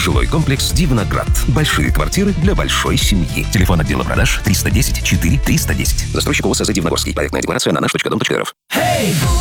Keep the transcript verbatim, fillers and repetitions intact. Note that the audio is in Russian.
Жилой комплекс «Дивноград». Большие квартиры для большой семьи. Телефон отдела продаж триста десять четыре триста десять. Застройщик ООО «СЗ Дивногорский». Проектная декларация на наш точка дом точка р ф. Hey!